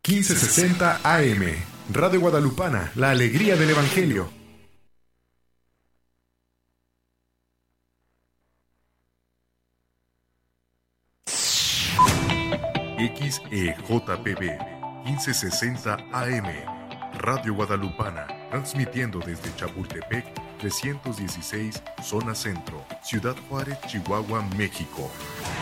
1560 AM, Radio Guadalupana, la alegría del Evangelio. XEJPB, 1560 AM, Radio Guadalupana, transmitiendo desde Chapultepec, 316, Zona Centro, Ciudad Juárez, Chihuahua, México.